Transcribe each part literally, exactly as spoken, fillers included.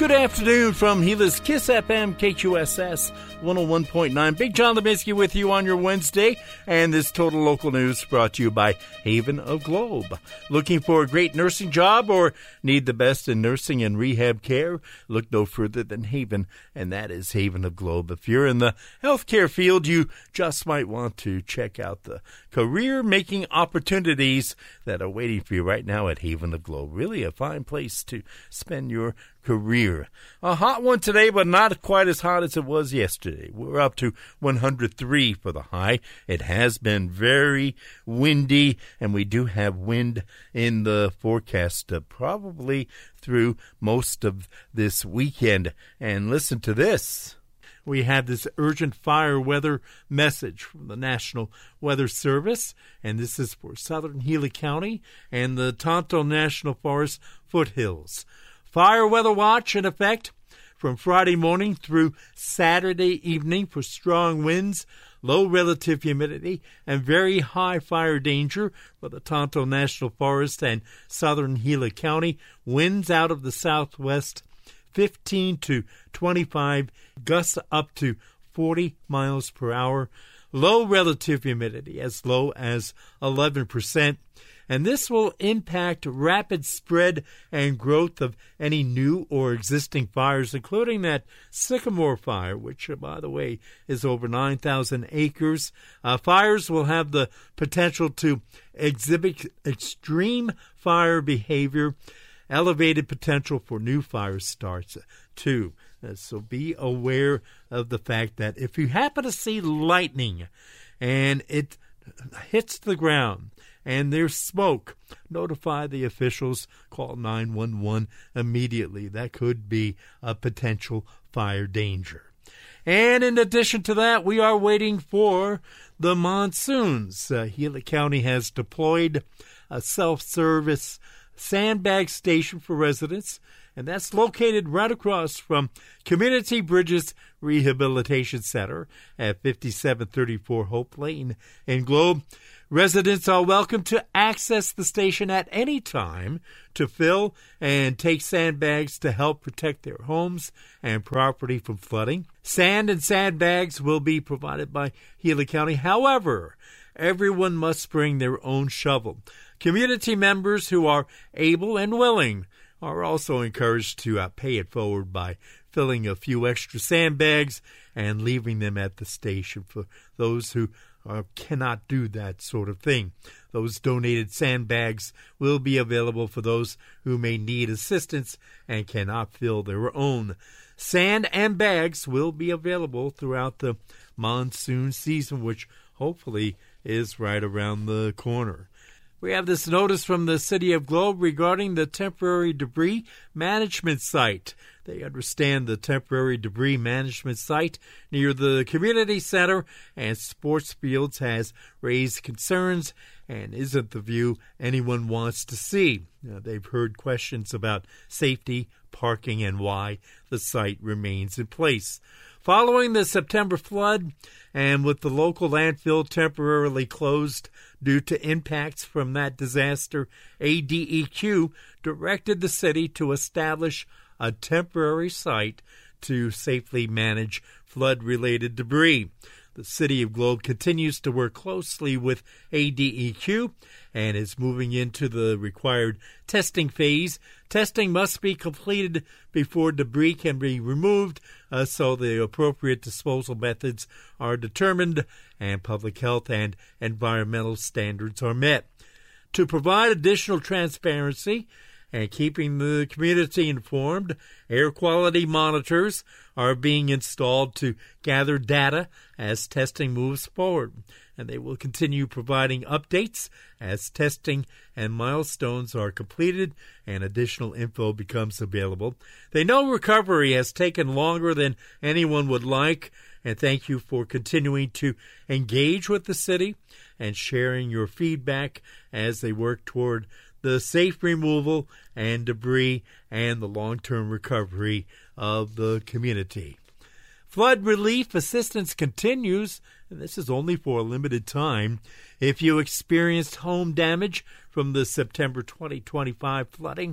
Good afternoon from Gila's Kiss F M, K Q S S one oh one point nine. Big John Lebinsky with you on your Wednesday. And this Total Local News brought to you by Haven of Globe. Looking for a great nursing job or need the best in nursing and rehab care? Look no further than Haven, and that is Haven of Globe. If you're in the healthcare field, you just might want to check out the career-making opportunities that are waiting for you right now at Haven of Globe. Really a fine place to spend your career. A hot one today, but not quite as hot as it was yesterday. We're up to one hundred three for the high. It has been very windy, and we do have wind in the forecast uh, probably through most of this weekend. And listen to this. We have this urgent fire weather message from the National Weather Service, and this is for southern Gila County and the Tonto National Forest foothills. Fire weather watch in effect from Friday morning through Saturday evening for strong winds, low relative humidity, and very high fire danger for the Tonto National Forest and southern Gila County. Winds out of the southwest, fifteen to twenty-five, gusts up to forty miles per hour. Low relative humidity as low as eleven percent. And this will impact rapid spread and growth of any new or existing fires, including that Sycamore fire, which, by the way, is over nine thousand acres. Uh, fires will have the potential to exhibit extreme fire behavior, elevated potential for new fire starts, too. Uh, so be aware of the fact that if you happen to see lightning and it hits the ground, and there's smoke, notify the officials, call nine one one immediately. That could be a potential fire danger. And in addition to that, we are waiting for the monsoons. Uh, Gila County has deployed a self-service sandbag station for residents, and that's located right across from Community Bridges Rehabilitation Center at fifty-seven thirty-four Hope Lane in Globe. Residents are welcome to access the station at any time to fill and take sandbags to help protect their homes and property from flooding. Sand and sandbags will be provided by Gila County. However, everyone must bring their own shovel. Community members who are able and willing are also encouraged to uh, pay it forward by filling a few extra sandbags and leaving them at the station for those who uh, cannot do that sort of thing. Those donated sandbags will be available for those who may need assistance and cannot fill their own. Sand and bags will be available throughout the monsoon season, which hopefully is right around the corner. We have this notice from the City of Globe regarding the temporary debris management site. They understand the temporary debris management site near the community center and sports fields has raised concerns and isn't the view anyone wants to see. Now, they've heard questions about safety, parking, and why the site remains in place. Following the September flood, and with the local landfill temporarily closed due to impacts from that disaster, A D E Q directed the city to establish a temporary site to safely manage flood-related debris. The City of Globe continues to work closely with A D E Q and is moving into the required testing phase. Testing must be completed before debris can be removed, uh, so the appropriate disposal methods are determined and public health and environmental standards are met. To provide additional transparency and keeping the community informed, air quality monitors are being installed to gather data as testing moves forward, and they will continue providing updates as testing and milestones are completed and additional info becomes available. They know recovery has taken longer than anyone would like, and thank you for continuing to engage with the city and sharing your feedback as they work toward the safe removal and debris and the long-term recovery of the community. Flood relief assistance continues, and this is only for a limited time. If you experienced home damage from the September twenty twenty-five flooding,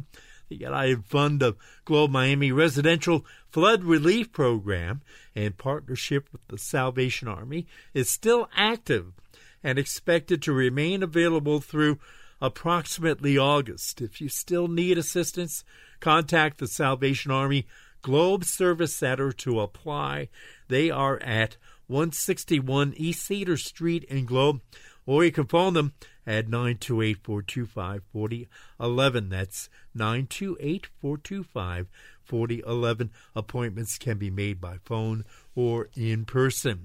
The United Fund of Globe Miami Residential Flood Relief Program, in partnership with the Salvation Army, is still active and expected to remain available through approximately August. If you still need assistance, contact the Salvation Army Globe Service Center to apply. They are at one sixty-one East Cedar Street in Globe, or you can phone them at nine two eight, four two five, four zero one one. That's nine two eight, four two five, four zero one one. Appointments can be made by phone or in person.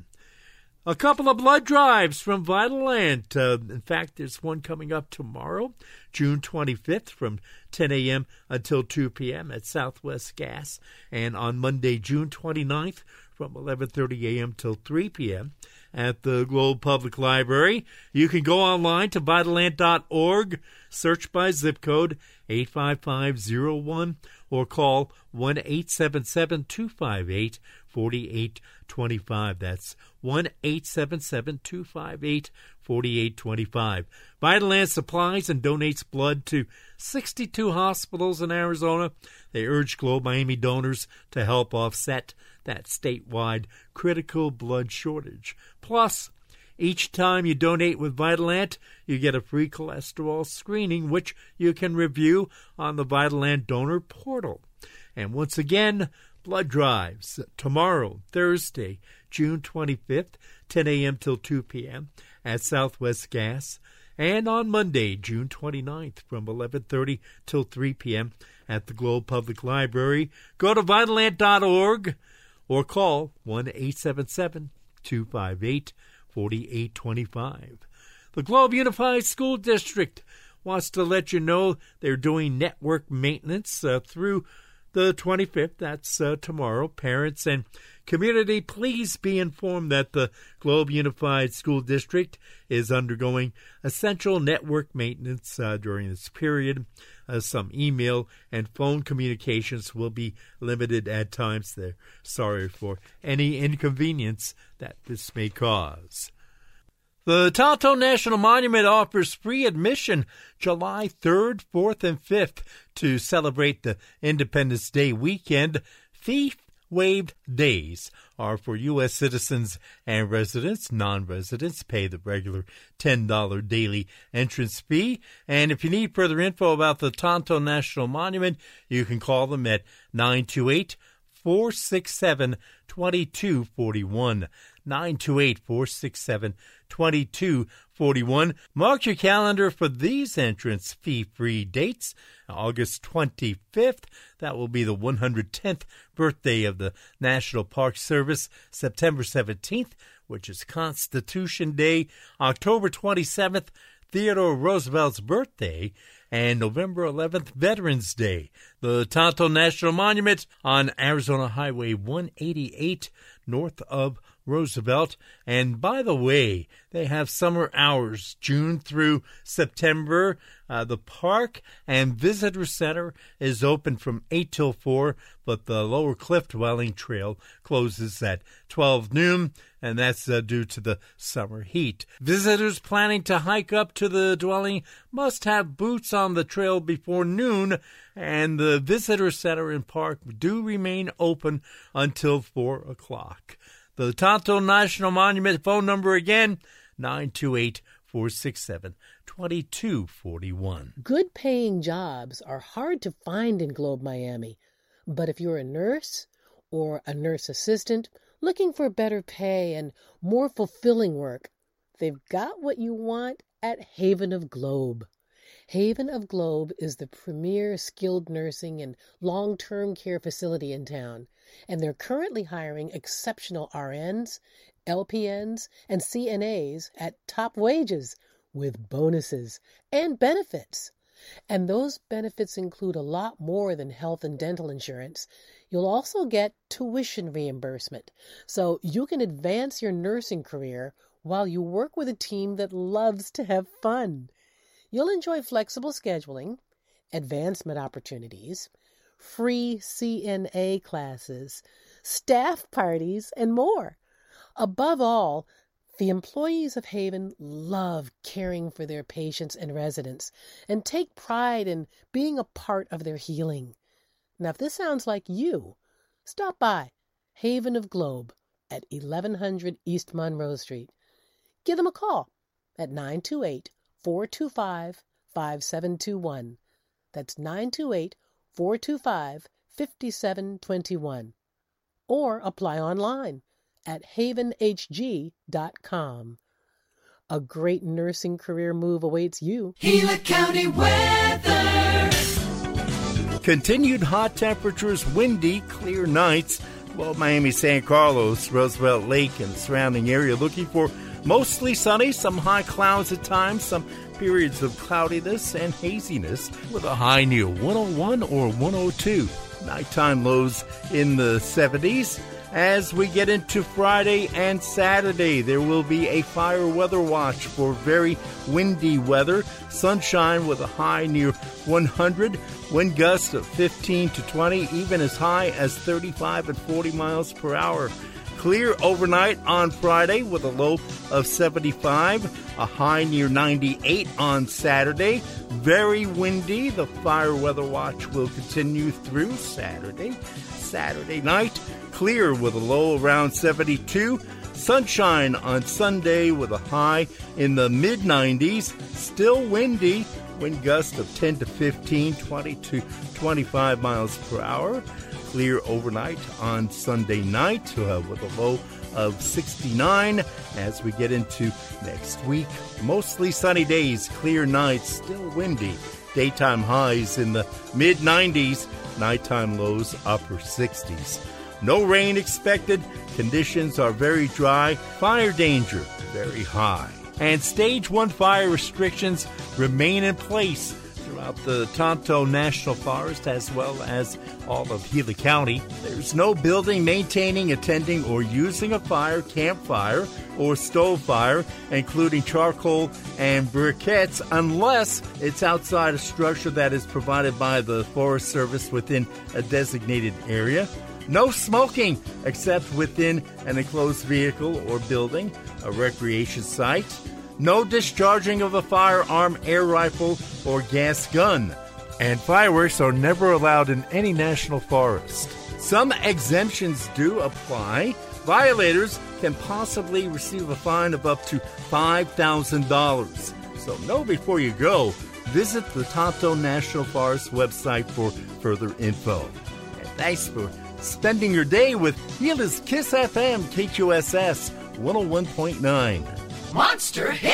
A couple of blood drives from Vitalant. Uh, in fact, there's one coming up tomorrow, June twenty-fifth, from ten a.m. until two p.m. at Southwest Gas, and on Monday, June twenty-ninth, from eleven thirty a.m. till three p.m. at the Globe Public Library. You can go online to Vitalant dot org, search by zip code eight five five zero one, or call one eight seven seven, two five eight, four eight two five. That's one eight seven seven, two five eight, four eight two five. Vitalant supplies and donates blood to sixty-two hospitals in Arizona. They urge Globe Miami donors to help offset that statewide critical blood shortage. Plus, each time you donate with Vitalant, you get a free cholesterol screening, which you can review on the Vitalant donor portal. And once again, blood drives tomorrow, Thursday, June twenty-fifth, ten a.m. till two p.m. at Southwest Gas, and on Monday, June twenty-ninth, from eleven thirty till three p.m. at the Globe Public Library. Go to Vitalant dot org or call one eight seven seven, two five eight, four eight two five. The Globe Unified School District wants to let you know they're doing network maintenance uh, through the twenty-fifth, that's uh, tomorrow. Parents and community, please be informed that the Globe Unified School District is undergoing essential network maintenance uh, during this period. Uh, some email and phone communications will be limited at times. They're sorry for any inconvenience that this may cause. The Tonto National Monument offers free admission July third, fourth, and fifth to celebrate the Independence Day weekend. Fee-waived days are for U S citizens and residents. Non-residents pay the regular ten dollars daily entrance fee. And if you need further info about the Tonto National Monument, you can call them at nine two eight, four six seven, two two four one. nine two eight, four six seven, two two four one. Mark your calendar for these entrance fee-free dates. August twenty-fifth, that will be the one hundred tenth birthday of the National Park Service. September seventeenth, which is Constitution Day. October twenty-seventh, Theodore Roosevelt's birthday. And November eleventh, Veterans Day. The Tonto National Monument on Arizona Highway one eighty-eight, north of Roosevelt. And by the way, they have summer hours, June through September. Uh, the park and visitor center is open from eight till four, but the Lower Cliff Dwelling Trail closes at twelve noon, and that's uh, due to the summer heat. Visitors planning to hike up to the dwelling must have boots on the trail before noon, and the visitor center and park do remain open until four o'clock. The Tonto National Monument phone number again, nine two eight, four six seven, two two four one. Good paying jobs are hard to find in Globe Miami, but if you're a nurse or a nurse assistant looking for better pay and more fulfilling work, they've got what you want at Haven of Globe. Haven of Globe is the premier skilled nursing and long-term care facility in town, and they're currently hiring exceptional R Ns, L P Ns, and C N As at top wages with bonuses and benefits. And those benefits include a lot more than health and dental insurance. You'll also get tuition reimbursement, so you can advance your nursing career while you work with a team that loves to have fun. You'll enjoy flexible scheduling, advancement opportunities, free C N A classes, staff parties, and more. Above all, The employees of Haven love caring for their patients and residents and take pride in being a part of their healing. Now, if this sounds like you, stop by Haven of Globe at eleven hundred East Monroe Street. Give them a call at nine two eight, four two five, five seven two one. That's nine two eight, four two five, five seven two one. Or apply online at haven h g dot com. A great nursing career move awaits you. Gila County weather. Continued hot temperatures, windy, clear nights. Well, Miami, San Carlos, Roosevelt Lake, and surrounding area looking for mostly sunny, some high clouds at times, some periods of cloudiness and haziness with a high near one oh one or one oh two. Nighttime lows in the seventies. As we get into Friday and Saturday, there will be a fire weather watch for very windy weather. Sunshine with a high near one hundred. Wind gusts of fifteen to twenty, even as high as thirty-five and forty miles per hour. Clear overnight on Friday with a low of seventy-five, a high near ninety-eight on Saturday. Very windy. The fire weather watch will continue through Saturday. Saturday night, clear with a low around seventy-two. Sunshine on Sunday with a high in the mid nineties. Still windy. Wind gust of ten to fifteen, twenty to twenty-five miles per hour. Clear overnight on Sunday night uh, with a low of sixty-nine. As we get into next week, mostly sunny days, clear nights, still windy. Daytime highs in the mid nineties, nighttime lows upper sixties. No rain expected. Conditions are very dry. Fire danger very high. And stage one fire restrictions remain in place throughout the Tonto National Forest as well as all of Gila County. There's no building, maintaining, attending, or using a fire, campfire, or stove fire, including charcoal and briquettes, unless it's outside a structure that is provided by the Forest Service within a designated area. No smoking except within an enclosed vehicle or building, a recreation site. No discharging of a firearm, air rifle, or gas gun. And fireworks are never allowed in any national forest. Some exemptions do apply. Violators can possibly receive a fine of up to five thousand dollars. So know before you go. Visit the Tonto National Forest website for further info. And thanks for spending your day with Gila's Kiss F M K Q S S one oh one point nine. Monster Hit.